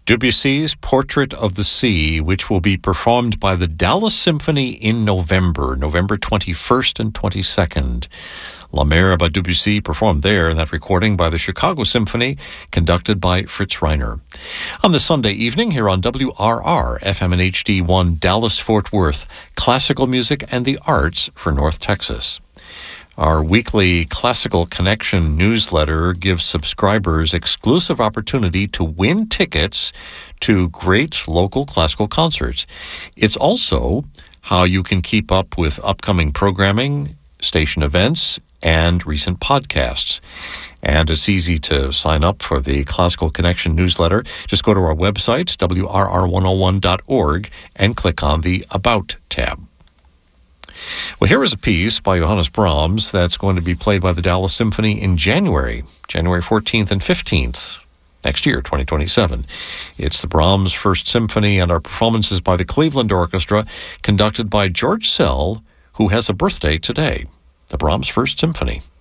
Debussy's Portrait of the Sea, which will be performed by the Dallas Symphony in November 21st and 22nd. La Mer by Debussy performed there, that recording by the Chicago Symphony, conducted by Fritz Reiner. On the Sunday evening, here on WRR, FM and HD1, Dallas-Fort Worth, classical music and the arts for North Texas. Our weekly Classical Connection newsletter gives subscribers exclusive opportunity to win tickets to great local classical concerts. It's also how you can keep up with upcoming programming, station events, and recent podcasts. And it's easy to sign up for the Classical Connection newsletter. Just go to our website, wrr101.org, and click on the About tab. Well, here is a piece by Johannes Brahms that's going to be played by the Dallas Symphony in January 14th and 15th, next year, 2027. It's the Brahms First Symphony, and our performance is by the Cleveland Orchestra, conducted by George Szell, who has a birthday today. The Brahms First Symphony.